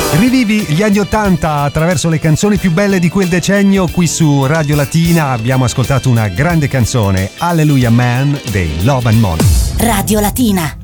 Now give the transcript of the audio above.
Rivivi gli anni '80 attraverso le canzoni più belle di quel decennio. Qui su Radio Latina abbiamo ascoltato una grande canzone, Hallelujah Man dei Love and Money. Radio Latina.